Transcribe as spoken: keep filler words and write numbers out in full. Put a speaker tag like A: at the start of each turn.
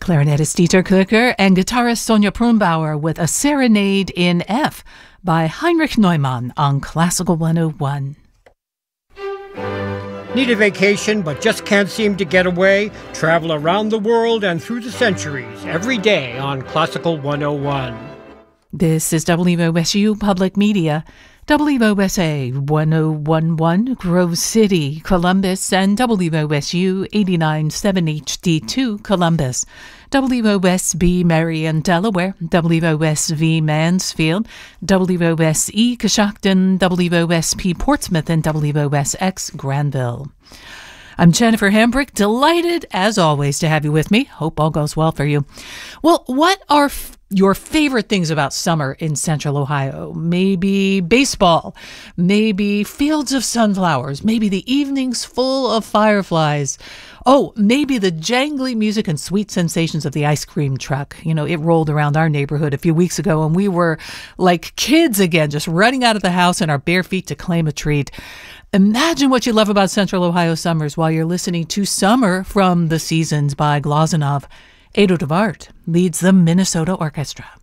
A: Clarinetist Dieter Köcker and guitarist Sonja Prumbauer with a Serenade in F by Heinrich Neumann on Classical one oh one.
B: Need a vacation but just can't seem to get away? Travel around the world and through the centuries every day on Classical one oh one.
A: This is W O S U Public Media, W O S A one oh one point one Grove City, Columbus, and W O S U eighty-nine point seven H D two Columbus, W O S B Marion, Delaware, W O S V Mansfield, W O S E Coshocton, W O S P Portsmouth, and W O S X Granville. I'm Jennifer Hambrick, delighted as always to have you with me. Hope all goes well for you. Well, what are f- your favorite things about summer in Central Ohio? Maybe baseball, maybe fields of sunflowers, maybe the evenings full of fireflies. Oh, maybe the jangly music and sweet sensations of the ice cream truck. You know, it rolled around our neighborhood a few weeks ago and we were like kids again, just running out of the house in our bare feet to claim a treat. Imagine what you love about Central Ohio summers while you're listening to Summer from the Seasons by Glazunov. Edo Devart leads the Minnesota Orchestra.